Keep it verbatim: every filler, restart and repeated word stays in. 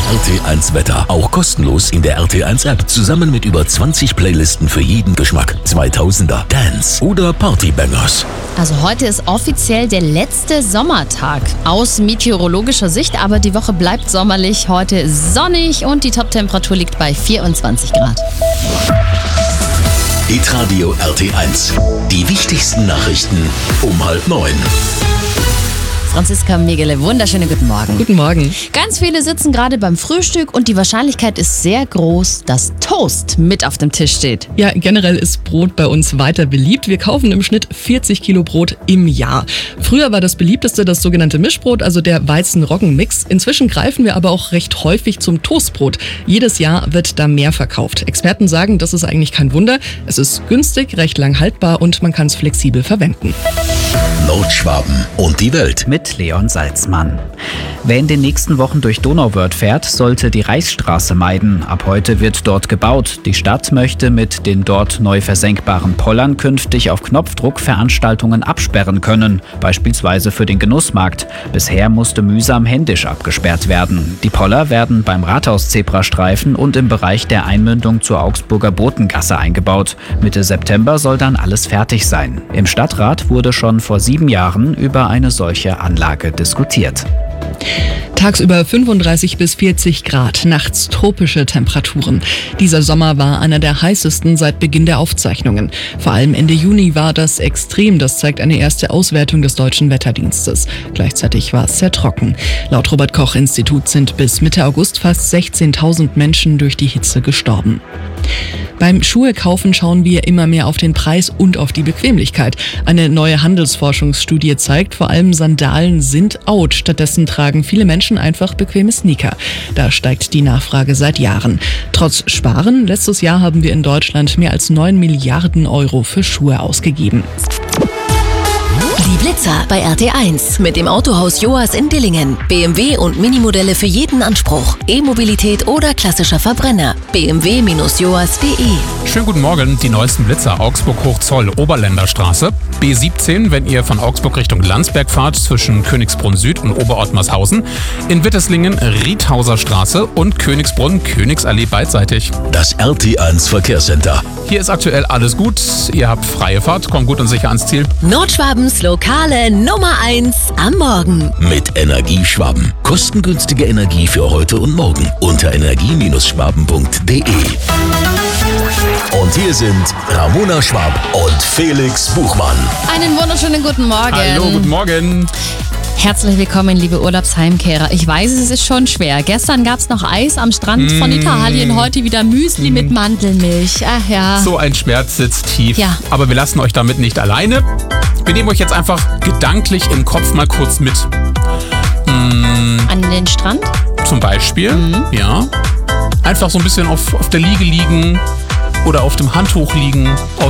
R T eins Wetter. Auch kostenlos in der R T eins App. Zusammen mit über zwanzig Playlisten für jeden Geschmack. zweitausender, Dance oder Partybangers. Also heute ist offiziell der letzte Sommertag aus meteorologischer Sicht, aber die Woche bleibt sommerlich, heute sonnig und die Toptemperatur liegt bei vierundzwanzig Grad. Hitradio R T eins. Die wichtigsten Nachrichten um halb neun. Franziska Megele, wunderschönen guten Morgen. Guten Morgen. Ganz viele sitzen gerade beim Frühstück und die Wahrscheinlichkeit ist sehr groß, dass Toast mit auf dem Tisch steht. Ja, generell ist Brot bei uns weiter beliebt. Wir kaufen im Schnitt vierzig Kilo Brot im Jahr. Früher war das beliebteste das sogenannte Mischbrot, also der Weizen-Roggen-Mix. Inzwischen greifen wir aber auch recht häufig zum Toastbrot. Jedes Jahr wird da mehr verkauft. Experten sagen, das ist eigentlich kein Wunder. Es ist günstig, recht lang haltbar und man kann es flexibel verwenden. Nordschwaben und die Welt. Mit Leon Salzmann. Wer in den nächsten Wochen durch Donauwörth fährt, sollte die Reichsstraße meiden. Ab heute wird dort gebaut. Die Stadt möchte mit den dort neu versenkbaren Pollern künftig auf Knopfdruck Veranstaltungen absperren können, beispielsweise für den Genussmarkt. Bisher musste mühsam händisch abgesperrt werden. Die Poller werden beim Rathaus-Zebrastreifen und im Bereich der Einmündung zur Augsburger Botengasse eingebaut. Mitte September soll dann alles fertig sein. Im Stadtrat wurde schon vor sieben Jahren über eine solche Anlage diskutiert. Tagsüber fünfunddreißig bis vierzig Grad, nachts tropische Temperaturen. Dieser Sommer war einer der heißesten seit Beginn der Aufzeichnungen. Vor allem Ende Juni war das extrem, das zeigt eine erste Auswertung des Deutschen Wetterdienstes. Gleichzeitig war es sehr trocken. Laut Robert-Koch-Institut sind bis Mitte August fast sechzehntausend Menschen durch die Hitze gestorben. Beim Schuhe-Kaufen schauen wir immer mehr auf den Preis und auf die Bequemlichkeit. Eine neue Handelsforschungsstudie zeigt, vor allem Sandalen sind out. Stattdessen tragen viele Menschen einfach bequeme Sneaker. Da steigt die Nachfrage seit Jahren. Trotz Sparen, letztes Jahr haben wir in Deutschland mehr als neun Milliarden Euro für Schuhe ausgegeben. Die Blitzer bei R T eins mit dem Autohaus Joas in Dillingen. B M W und Minimodelle für jeden Anspruch. E-Mobilität oder klassischer Verbrenner. b m w Bindestrich joas Punkt de. Schönen guten Morgen, die neuesten Blitzer. Augsburg-Hochzoll, Oberländerstraße. B siebzehn, wenn ihr von Augsburg Richtung Landsberg fahrt, zwischen Königsbrunn Süd und Oberottmarshausen. In Witteslingen, Riethauser Straße und Königsbrunn, Königsallee beidseitig. Das R T eins Verkehrscenter. Hier ist aktuell alles gut. Ihr habt freie Fahrt, kommt gut und sicher ans Ziel. Nordschwabens lokale Nummer eins am Morgen. Mit Energieschwaben. Kostengünstige Energie für heute und morgen. Unter energie Bindestrich schwaben Punkt de. Und hier sind Ramona Schwab und Felix Buchmann. Einen wunderschönen guten Morgen. Hallo, guten Morgen. Herzlich willkommen, liebe Urlaubsheimkehrer. Ich weiß, es ist schon schwer. Gestern gab es noch Eis am Strand mm. von Italien, heute wieder Müsli mm. mit Mandelmilch. Ach ja. So ein Schmerz sitzt tief. Ja. Aber wir lassen euch damit nicht alleine. Wir nehmen euch jetzt einfach gedanklich im Kopf mal kurz mit. Mm. An den Strand? Zum Beispiel, mm. ja. Einfach so ein bisschen auf, auf der Liege liegen oder auf dem Handtuch liegen.